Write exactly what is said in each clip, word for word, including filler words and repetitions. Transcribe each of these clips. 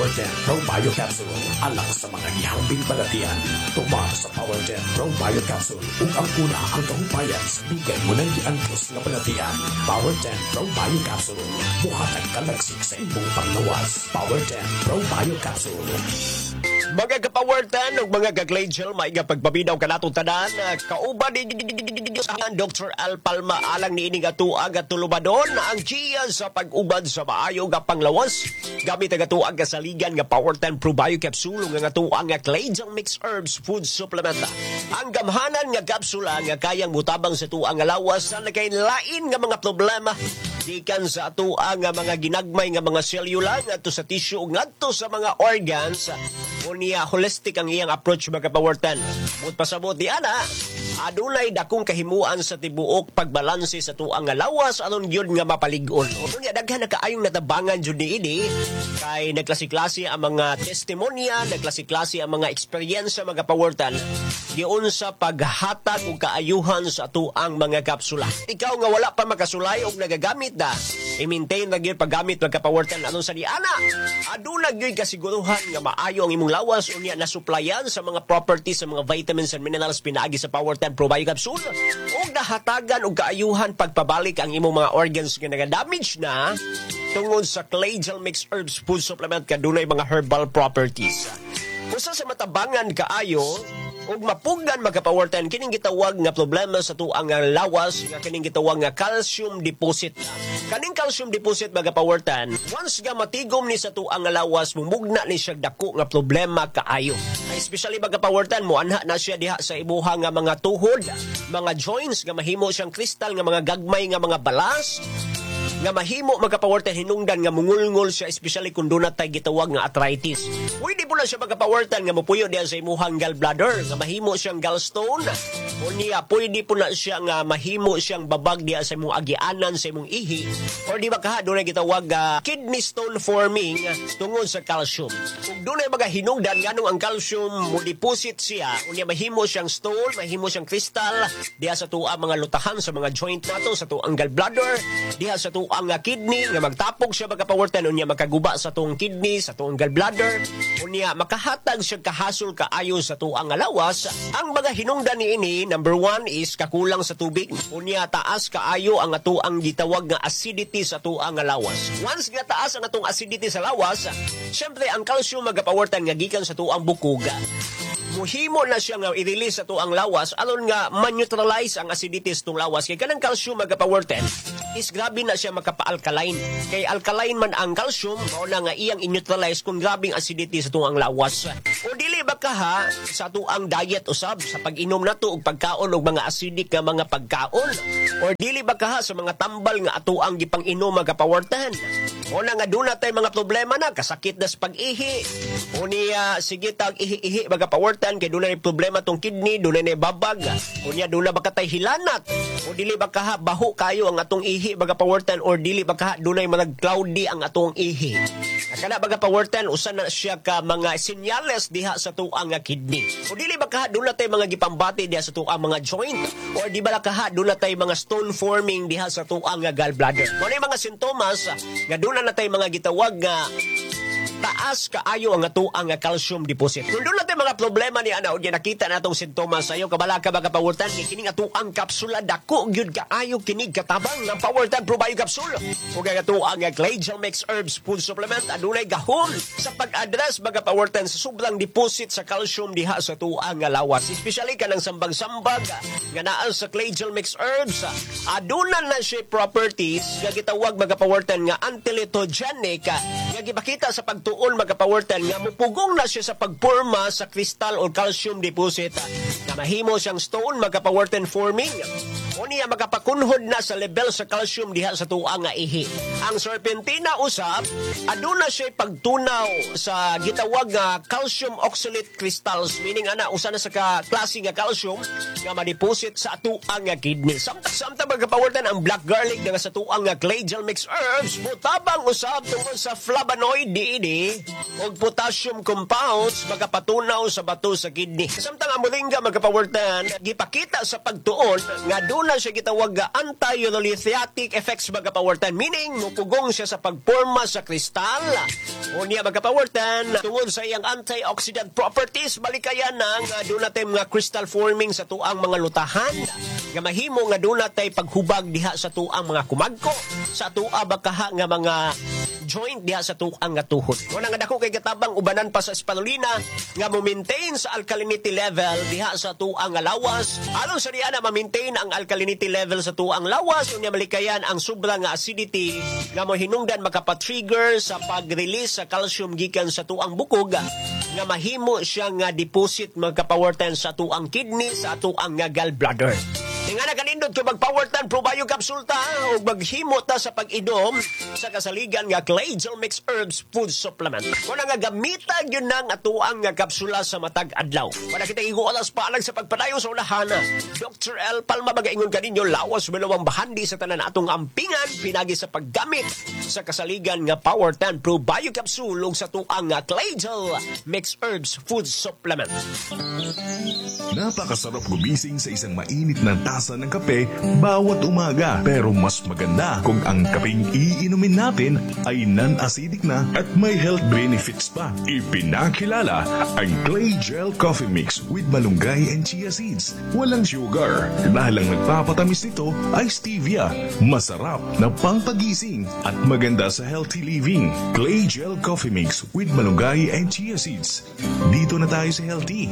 Power ten Pro Bio Capsule alang sa mga gihambing balatian. Tuma sa Power ten Pro Bio Capsule ug ang kuna ang kahupayan sa bigay mo ng giangkos nga balatian. Power ten Pro Bio Capsule buhatag kalagsik sa imong panglawas. Power ten Pro Bio Capsule. Mga ka-Power ten ug mga ka-Clangel, may nga pagpabinaw kanatong tanan, kauban ni Doctor Al Palma alang ni ining atuag at tulubadon ang giya sa pag-ubad sa maayo nga panglawas gamit ang atuag kasaligan nga Power ten Pro Bio Capsule nga atuag nga Clangel Mixed Herbs Food Supplement. Ang gamhanan nga kapsula nga kayang mutabang sa tuang nga lawas na nagkainlain nga mga problema gikan sa atuang nga mga ginagmay nga mga selula ngadto sa tissue ngadto sa mga organs. Unya holistic ang iyang approach mga Power ten. Mut pasabot di ana, adunay dakong kahimuan sa tibuok pagbalanse sa tuang nga lawas aron gyud nga mapalig-on. Unya daghan na kaayong natabangan jud niini kay nagklase-klase ang mga testimonya, nagklase-klase ang mga eksperyensya mga Power ten giun sa paghatag og kaayuhan sa tuang mga kapsula. Ikaw nga wala pa makasulay og nagagamit da, i-maintain na gyud paggamit mga Power ten anon sa di ana. Aduna gyud kasiguruhan nga maayo ang imong lawas unya na supplyan sa mga properties sa mga vitamins and minerals pinaagi sa Power ten Pro Bio Capsule ug nahatagan og kaayuhan pagpabalik ang imong mga organs nga naga-damage na tungod sa Clangel Mixed Herbs Food Supplement kadunay mga herbal properties. Usa sa matabangan kaayo ug mapugan mga Power ten kining gitawag nga problema sa tuang nga lawas nga kining gitawag nga calcium deposit. Kaning calcium deposit mga Power ten once nga matigom ni sa tuang nga lawas mumugna ni siya dako nga problema kaayo. Especially mga Power ten mo anha na siya diha sa ibuha nga mga tuhod, mga joints nga mahimo siyang kristal nga mga gagmay nga mga balas nga mahimo mga Power ten hinungdan nga mungulngol siya especially kung doon natay gitawag nga arthritis. Pwede po na siya mga Power ten nga mapuyo diya sa imuhang gallbladder nga mahimo siyang gallstone. O niya pwede po na siya nga mahimo siyang babag diya sa imong agianan sa imong ihi. Or di ba ka doon na gitawag uh, kidney stone forming uh, tungod sa calcium. Kung doon ay mga hinungdan nganong ang calcium mo deposit siya unya mahimo siyang stone, mahimo siyang kristal diya sa tuwa mga lutahan sa mga joint nato sa tuang gallbladder, diya sa tuwa ang kidney nga magtapog siya mga Power ten unya makaguba sa tuong kidney sa tuong gallbladder unya makahatag siya kahasol kaayo sa tuang nga lawas. Ang mga hinungdan niini number one is kakulang sa tubig unya taas kaayo ang atuang gitawag nga acidity sa tuang nga lawas. Once nga taas ang atong acidity sa lawas, syempre ang calcium mga Power ten nga gikan sa tuang bukog muhimo na siya nga i-release sa tuang lawas aron nga ma-neutralize ang acidity sa tuong lawas. Kay kanang calcium mga Power ten is grabe na siya makapa-alkaline. Kay alkaline man ang calcium, mao na nga iyang i-neutralize kung grabing acidity sa tuang lawas. O dili ba ka ha, sa tuang diet usab, sa pag-inom na to og pagkaon og mga acidic nga mga pagkaon? Or dili ba ka ha, sa mga tambal nga atuang gipang-inom mga Power ten? O na nga doon natay mga problema na, kasakit na sa pag-ihi. O niya, sige tag ihi-ihi mga Power ten, kay doon na problema tong kidney, doon na babag. O niya, doon na ba katay hilanat? O dili ba ka ha, baho kayo ang atong ihi mga Power ten, or dili ba ka ha, doon na mga cloudy ang atong ihi? Kana mga Power ten, usa na siya ka mga sinyales diha sa tuang nga kidney. O dili ba ka ha, doon na tayo mga gipambati diha sa tuang mga joint? Or di ba ka ha, doon na tayo mga stone forming diha sa tuang nga gallbladder? Ano yung mga sintomas nga doon na tayo mga gitawag nga taas kaayo ang atuang nga calcium deposit. Kung doon natin mga problema ni ana o nakita natong sintomas sa iyo, kabala ka mga Power ten, kining atuang kapsula dako gyud kaayo kinig katabang ng Power ten Pro Bio Capsule. Ug ang atuang nga Clangel Mixed Herbs Food Supplement adunay gahom sa pag-address mga Power ten sa sobrang deposit sa calcium diha sa tuang nga lawas. Especially kanang sambag-sambag nga naa sa Clangel Mixed Herbs, aduna na siya properties nga gitawag mga Power ten nga anti-lithogenic nga gipakita sa pag tuon mga Power ten nga mupugong na siya sa pagporma sa kristal o calcium deposit na mahimo siyang stone mga Power ten forming o niya magapakunhod na sa level sa calcium diha sa tuang nga ihi. Ang serpentina usab aduna siya pagtunaw sa gitawag nga calcium oxalate crystals, meaning ana usa na sa ka klase nga calcium nga ma-deposit sa tuang nga kidney. Samtang mga Power ten ang black garlic nga sa tuang nga Clangel Mixed Herbs mutabang usab tungkol sa flavonoid D E D o potassium compounds magapatunaw sa bato sa kidney. Samtang ang moringa mga Power ten gipakita sa pagtuon nga Aduna siya gitawag nga anti-lithiatic effects mga kapawartan, meaning mupugong siya sa pagporma sa kristal. O niya mga kapawartan, tungod sa iyang antioxidant properties, balikayan na nga doon natin mga crystal forming sa tuang mga lutahan, nga mahimo nga doon natin paghubag diha sa tuang mga kumagko, sa tua bakaha nga mga joint diha sa tuang nga tuhod. Kung nga dako kay gatabang ubanan pa sa spirulina nga mo-maintain sa alkalinity level diha sa tuang nga lawas. Aron sa diya na ma-maintain ang alkalinity level sa tuang lawas, unya malikayan ang sobra nga acidity nga mo hinungdan makapatrigger sa pag-release sa calcium gikan sa tuang bukog nga mahimo siya nga deposit magkapowertan sa tuang kidney, sa tuang nga gallbladder. Nga na kanindot ko mag-powertan probio capsule ta o maghimo ta sa pag-inom sa kasaligan nga Clay Gel Mix Herbs Food Supplement. Kung nga gamitan yun ng atuang nga kapsula sa matag adlaw. Para kita igualas pa lang sa pagpadayo sa unahan. Doctor L. Palma magaingon kaninyo lawas bilawang bahandi sa tanan atong ampingan pinagi sa paggamit sa kasaligan nga Powertan probio capsule ug sa tuang nga Clay Gel Mix Herbs Food Supplement. Napakasarap gumising sa isang mainit na tasa ng kape bawat umaga. Pero mas maganda kung ang kapeng iinumin natin ay non-acidic na at may health benefits pa. Ipinakilala ang Clay Gel Coffee Mix with malunggay and chia seeds. Walang sugar. Dahil ang nagpapatamis nito ay stevia. Masarap na pangpagising at maganda sa healthy living. Clay Gel Coffee Mix with malunggay and chia seeds. Dito na tayo sa healthy.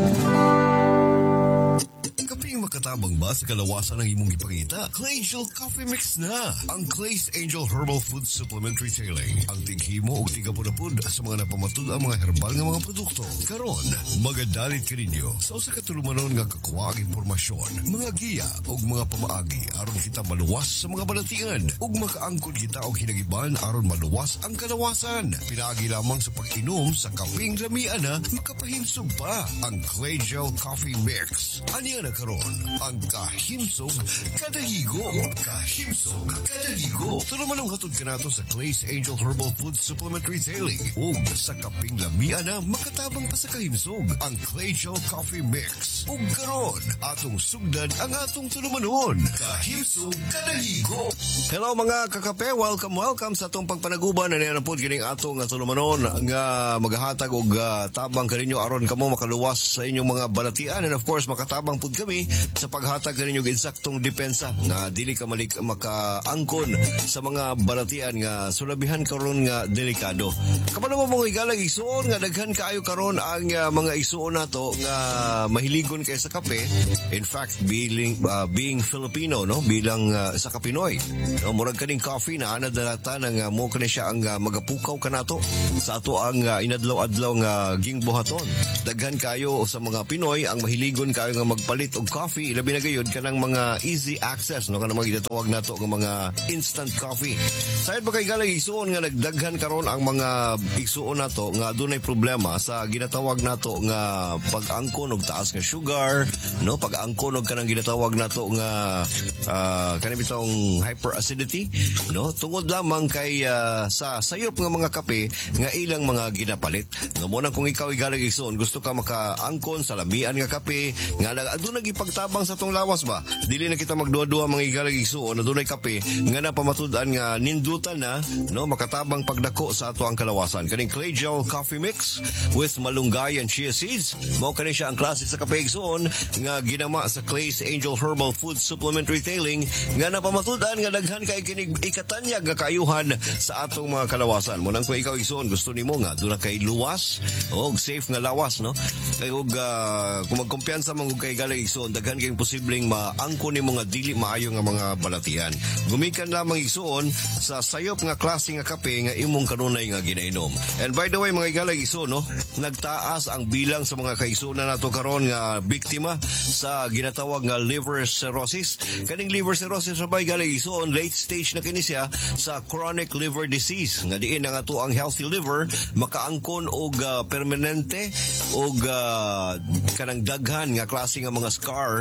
Kaping makatabang ba sa kalawasan ng imong ipangita? Clay Gel Coffee Mix na! Ang Clay's Angel Herbal Food Supplement Retailing. Ang tighimo o tigapod-apod sa mga napamatud ang mga herbal nga mga produkto. Karon, magadalit ka ninyo sa usa ka tulumanon nga kakuha ang impormasyon, mga giya o mga pamaagi aron kita maluwas sa mga balatian ug makaangkod kita og hinagiban aron maluwas ang kalawasan. Pinaagi lamang sa pag-inom sa kaping lamian na makapahinsog pa ang Clay Gel Coffee Mix. Aniya na karon ang kahimsog kadahigo. Kahimsog kadahigo. Tulumanong hatod ka nato sa Clay's Angel Herbal Food Supplement Retailing ug sa kaping lamian na makatabang pa sa kahimsog ang Clay Gel Coffee Mix. Ug karon atong sugdan ang atong tulumanon. Kahimsog kadahigo. Hello mga kakape, welcome welcome sa atong pagpanaguban na niyanapod kining atong tulumanon nga maghatag og uh, tabang kaninyo aron kamo makaluwas sa inyong mga balatian and of course makatabang pud kami sa paghatag kaninyo og eksaktong depensa nga dili ka malik makaangkon sa mga balatian nga sulabihan karon nga delikado. Kapano mo mga igalag igsuon nga daghan kaayo karon ang uh, mga igsuon nato nga mahiligon kay sa kape. In fact, being uh, being Filipino no bilang uh, sa Kapinoy. No, murag kaning coffee na ana dalata nang uh, mo kani siya ang uh, magapukaw kanato sa ato ang uh, inadlaw-adlaw nga gingbuhaton. Daghan kayo sa mga Pinoy ang mahiligon kayo nga magpalit og coffee labi na gayud kanang mga easy access no kanang mga gitawag nato nga mga instant coffee. Sayad ba kay galang igsuon nga nagdaghan karon ang mga igsuon nato nga dunay problema sa ginatawag nato nga pag-angkon og taas nga sugar no pag-angkon og kanang ginatawag nato nga uh, kanang bitong hyperacidity no tungod lamang kay uh, sa sayop nga mga kape nga ilang mga ginapalit. No mo nang kung ikaw igalang igsuon gusto ka makaangkon sa lamian nga kape nga aduna gipagtabang sa tong lawas ba dili na kita magduwa-duwa mga igalang igsuon adunay kape nga napamatud-an nga nindutan na no makatabang pagdako sa ato ang kalawasan. Kaning Clay Gel Coffee Mix with malunggay and chia seeds mao kani siya ang klase sa kape igsuon nga ginama sa Clay's Angel Herbal Food Supplement Retailing nga napamatud-an nga daghan kay kining ikatanyag nga kaayuhan sa atong mga kalawasan. Mo nang kung ikaw igsuon gusto nimo nga duna kay luwas og safe nga lawas no kay og uh, kung magkumpiyansa man og kay galang igsuon daghan kay posibleng maangkon nimo nga dili maayo nga mga balatian. Gumikan lamang igsuon sa sayop nga klase nga kape nga imong kanunay nga ginainom. And by the way mga igalang igsuon no nagtaas ang bilang sa mga kaigsuonan nato karon nga biktima sa ginatawag nga liver cirrhosis. Kaning liver cirrhosis sa bay galang igsuon late stage na kini siya sa chronic liver disease nga diin nga ato ang healthy liver makaangkon og uh, permanente og uh, kanang daghan nga klase nga mga scar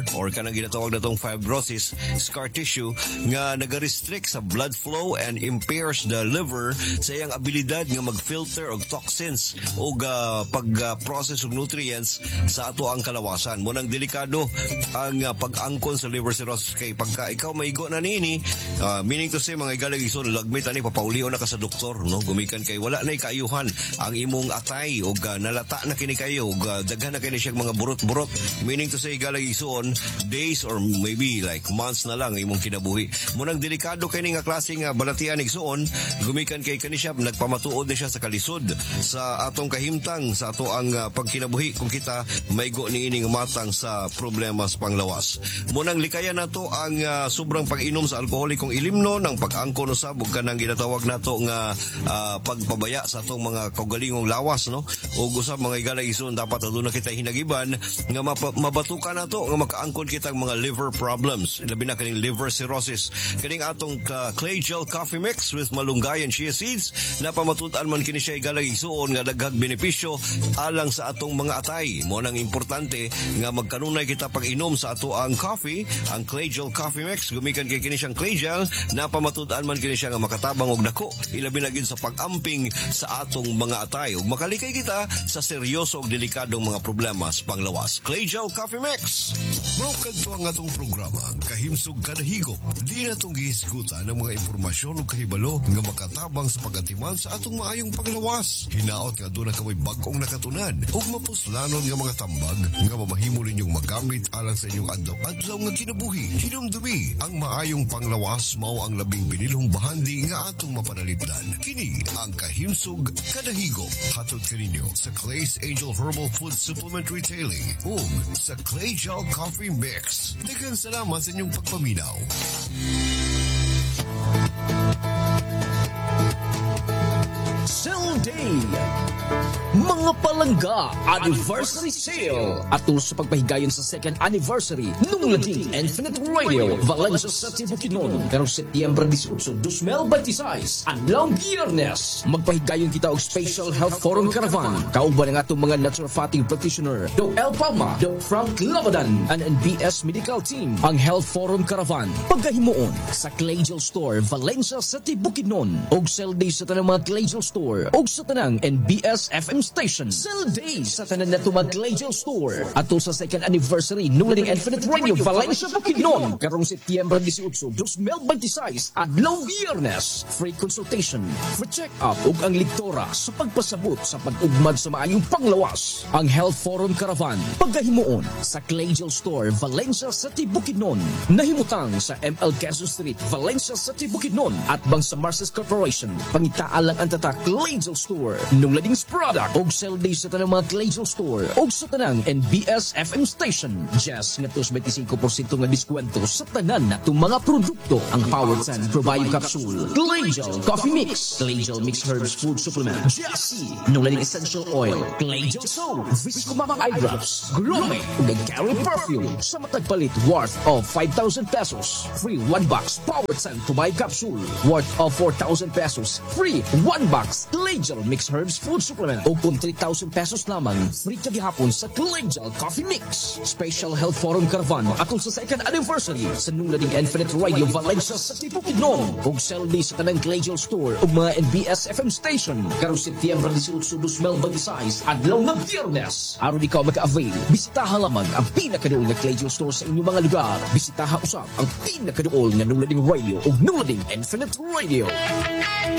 liver or kanang ginatawag natong fibrosis, scar tissue nga nagarestrict sa blood flow and impairs the liver sa iyang abilidad nga mag-filter og toxins o uh, pag-process og nutrients sa ato ang kalawasan. Munang delikado ang uh, pag-angkon sa liver cirrhosis kay pagka ikaw maigo na nini, uh, meaning to say mga igalag ison lagmit ani papaulion na ka sa doktor, no, gumikan kay wala na kaayuhan ang imong atay og uh, nalata na kini kayo og uh, daghan na kini siya mga burot-burot, meaning to say igalag ison days or maybe like months na lang imong kinabuhi. Munang delikado kini nga klase nga balatian igsuon, gumikan kay kani siya nagpamatuod na siya sa kalisod sa atong kahimtang sa ato ang uh, pagkinabuhi kung kita maigo ni ining matang sa problema sa panglawas. Munang likayan nato ang uh, sobrang pag-inom sa alkoholikong ilimnon, ang pag-angkon usab ug kanang ginatawag nato nga uh, pagpabaya sa atong mga kaugalingong lawas, no, ug usab mga igalag ison dapat aduna kita hinagiban nga mapa- mabatukan nato nga makaangkon kitang mga liver problems, labi na kaning liver cirrhosis. Kaning atong uh, clay gel coffee mix with malunggay and chia seeds na pamatud-an man kini siya igalag isuon nga daghang benepisyo alang sa atong mga atay. Mo nang importante nga magkanunay kita pag-inom sa ato ang coffee, ang clay gel coffee mix gumikan kay kini siyang clay gel na pamatud-an man kini siya nga makatabang og dako, ilabi na gid sa pag-amping sa atong mga atay ug makalikay kita sa seryoso ug delikadong mga problema sa panglawas. Clay gel coffee mix. Broken to ang atong programa, kahimsog kada higop. Di na itong gihisgutan ng mga impormasyon o kahibalo nga makatabang sa pagatiman sa atong maayong panglawas. Hinaot nga doon na kami bagong nakatunan ug mapuslanon nga mga tambag nga mamahimo ninyong magamit alang sa inyong adlaw-adlaw nga kinabuhi. Hinumdumi ang maayong panglawas mao ang labing binilhong bahandi nga atong mapanalipdan. Kini ang kahimsog kada higop. Hatod kaninyo sa Clay's Angel Herbal Food Supplement Retailing ug sa Clay Gel Coffee Mix. Daghang salamat sa inyong pagpaminaw. Sale Day! Mga palangga Anniversary Sale! Atul sa pagpahigayon sa second anniversary nung Lading Infinite Radio Valencia City, Bukidnon karong Setyembre eighteen, twenty twenty-six Adlaw Biyernes. Magpahigayon kita og Special Health Forum Caravan kauban ng atong mga naturopathic practitioner Doc El Palma, Doc Frank Labadan and N B S Medical Team. Ang Health Forum Caravan pagkahimuon sa Claygel Store Valencia City, Bukidnon og sale day sa tanang mga Claygel Store og sa tanang N B S F M Station. Sale day sa tanan nato mga Claygel Store ato sa second anniversary nung Lading Infinite Radio Valencia, Bukidnon karong Setyembre eighteen, twenty twenty-six Adlaw Biyernes. Free consultation, free check-up ug ang liktora sa pagpasabot sa pag-ugmad sa maayong panglawas. Ang Health Forum Caravan pagkahimuon sa Claygel Store Valencia City, Bukidnon. Nahimutang sa M L Quezon Street, Valencia City, Bukidnon at Bangsamarses Corporation. Pangitaalang ang tatak Claygel Store nung Lading's product og sale day sa tanang mga Claygel Store og sa tanang N B S F M Station. Just nga tos twenty-five percent nga diskwento sa tanan natong mga produkto. Ang Power ten Probio Capsule, Claygel Coffee Mix, Claygel Mixed Herbs Food Supplement, Jesse, nung Lading Essential Oil, Claygel Soap, Visco Mama Eye Drops, Grome, ug ang Carry Perfume sa matagpalit worth of five thousand pesos. Free one box Power ten Probio Capsule worth of four thousand pesos. Free one box Claygel Mixed Herbs Food Supplement o kung three thousand pesos lamang free kagihapon sa Claygel Coffee Mix. Special Health Forum Caravan atol sa second anniversary sa nung Lading Infinite Radio Valencia sa Bukidnon og sale day sa tanang Claygel Store ug mga N B S F M Station karong Setyembre eighteen, twenty twenty-six Adlaw nga Biyernes. Aron ikaw maka-avail, bisitaha lamang ang pinakaduol nga Claygel Store sa inyong mga lugar. Bisitaha usab ang pinakaduol nga nung Lading Radio ug nung Lading Infinite Radio.